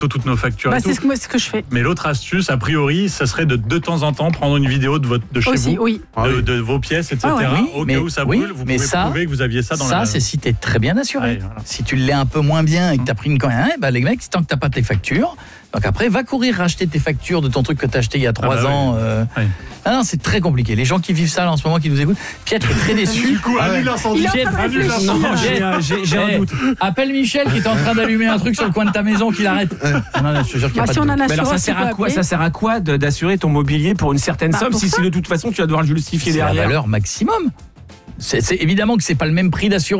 toutes nos factures et tout. C'est ce que je fais. Mais l'autre astuce, a priori, ça serait de temps en temps prendre une vidéo de chez Aussi, vous, oui. de vos pièces, etc. Au cas où ça brûle, vous pouvez prouver que vous aviez ça dans la... Ça, c'est si t'es très bien assuré. Ouais, voilà. Si tu l'es un peu moins bien et que t'as pris une coin, les mecs, tant que t'as pas tes factures, donc après, va courir racheter tes factures de ton truc que t'as acheté il y a 3 ans. Ouais. Ah non, c'est très compliqué. Les gens qui vivent ça là en ce moment, qui nous écoutent, Pietre est très déçu. Du coup, annule l'incendie. Annule l'incendie. Non, j'ai un doute. Appelle Michel qui est en train d'allumer un truc sur le coin de ta maison, qu'il arrête. Non, je te jure qu'il y a pas Si de on en doute. a Mais alors ça sert à quoi ? Ça sert à quoi d'assurer ton mobilier pour une certaine somme si de toute façon tu vas devoir le justifier C'est la derrière ? valeur maximum. C'est évidemment que c'est pas le même prix d'assurance.